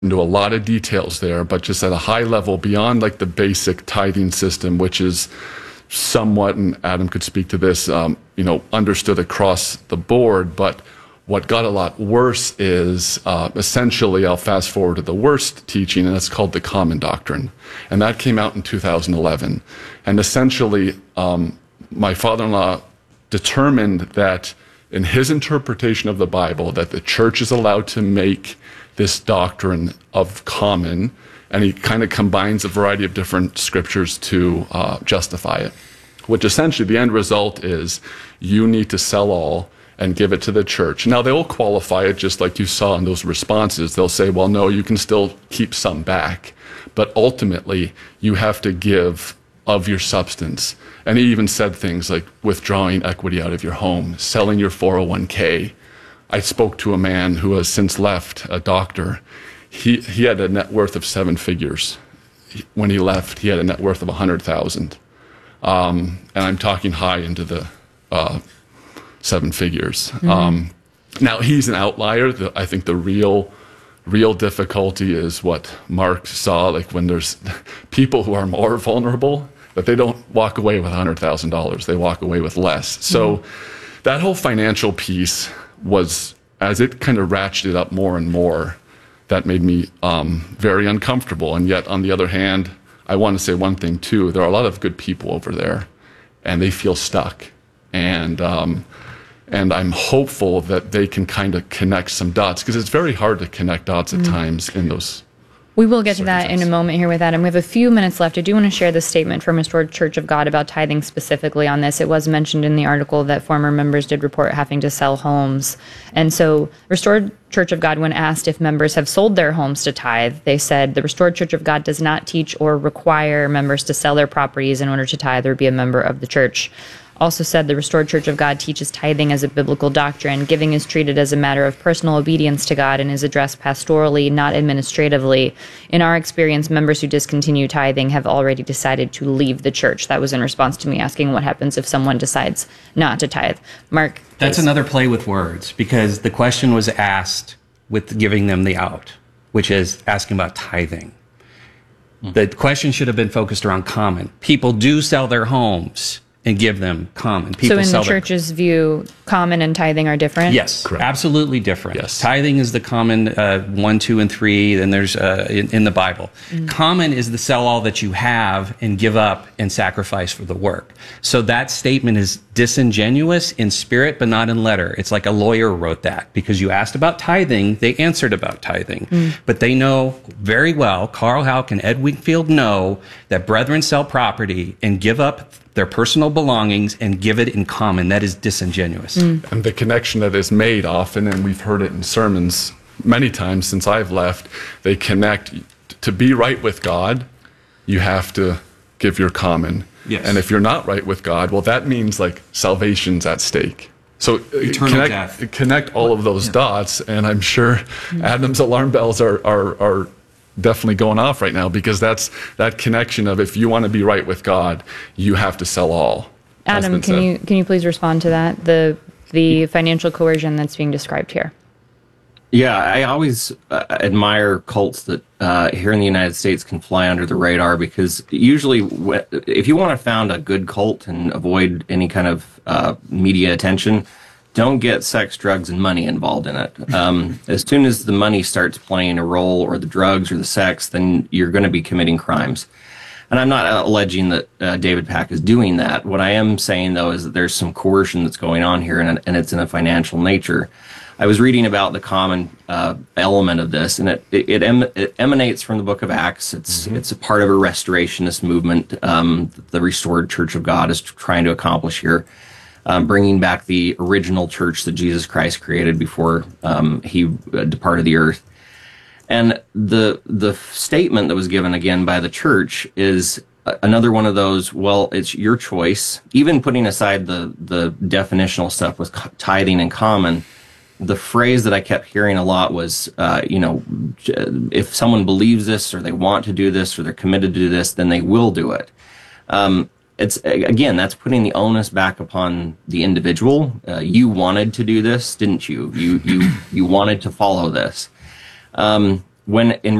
into a lot of details there, but just at a high level, beyond like the basic tithing system, which is somewhat, and Adam could speak to this, understood across the board. But what got a lot worse is essentially, I'll fast forward to the worst teaching, and it's called the Common Doctrine. And that came out in 2011. And essentially, my father-in-law determined that in his interpretation of the Bible, that the church is allowed to make this doctrine of common, and he kind of combines a variety of different scriptures to justify it, which essentially the end result is you need to sell all and give it to the church. Now, they'll qualify it just like you saw in those responses. They'll say, well, no, you can still keep some back, but ultimately you have to give of your substance. And he even said things like withdrawing equity out of your home, selling your 401k. I spoke to a man who has since left, a doctor. He had a net worth of 7 figures. When he left, he had a net worth of 100,000. And I'm talking high into the 7 figures. Now, he's an outlier. I think the real difficulty is what Mark saw, like when there's people who are more vulnerable, that they don't walk away with $100,000. They walk away with less. So that whole financial piece was, as it kind of ratcheted up more and more, that made me very uncomfortable. And yet, on the other hand, I want to say one thing too. There are a lot of good people over there, and they feel stuck. And I'm hopeful that they can kind of connect some dots, because it's very hard to connect dots at times in those. We will get to that in a moment here with Adam. We have a few minutes left. I do want to share the statement from Restored Church of God about tithing specifically on this. It was mentioned in the article that former members did report having to sell homes. And so Restored Church of God, when asked if members have sold their homes to tithe, they said the Restored Church of God does not teach or require members to sell their properties in order to tithe or be a member of the church. Also said the Restored Church of God teaches tithing as a biblical doctrine. Giving is treated as a matter of personal obedience to God and is addressed pastorally, not administratively. In our experience, members who discontinue tithing have already decided to leave the church. That was in response to me asking what happens if someone decides not to tithe. Mark? That's another play with words, because the question was asked with giving them the out, which is asking about tithing. The question should have been focused around common. People do sell their homes and give them common. People so in the church's view, common and tithing are different? Yes, correct. Absolutely different. Yes. Tithing is the common 1, 2, and 3, then there's in the Bible. Common is the sell all that you have and give up and sacrifice for the work. So that statement is disingenuous in spirit, but not in letter. It's like a lawyer wrote that, because you asked about tithing, they answered about tithing. But they know very well, Carl Hauck and Ed Wingfield know that brethren sell property and give up their personal belongings and give it in common. That is disingenuous. And the connection that is made often, and we've heard it in sermons many times since I've left, they connect to be right with God, you have to give your common. Yes. And if you're not right with God, well, that means like salvation's at stake. So Eternal death. Connect all of those dots, and I'm sure Adam's alarm bells are definitely going off right now, because that's that connection of, if you want to be right with God, you have to sell all. Adam, can you please respond to that, the financial coercion that's being described here? Yeah, I always admire cults that here in the United States can fly under the radar, because usually if you want to found a good cult and avoid any kind of media attention, don't get sex, drugs, and money involved in it. As soon as the money starts playing a role, or the drugs or the sex, then you're going to be committing crimes. And I'm not alleging that David Pack is doing that. What I am saying, though, is that there's some coercion that's going on here, and it's in a financial nature. I was reading about the common element of this, and it emanates from the book of Acts. It's a part of a restorationist movement the Restored Church of God is trying to accomplish here. Bringing back the original church that Jesus Christ created before he departed the earth. And the statement that was given again by the church is another one of those, well, it's your choice. Even putting aside the definitional stuff with tithing and common, the phrase that I kept hearing a lot was, if someone believes this, or they want to do this, or they're committed to do this, then they will do it. It's again, that's putting the onus back upon the individual. You wanted to do this, didn't you? You wanted to follow this. when in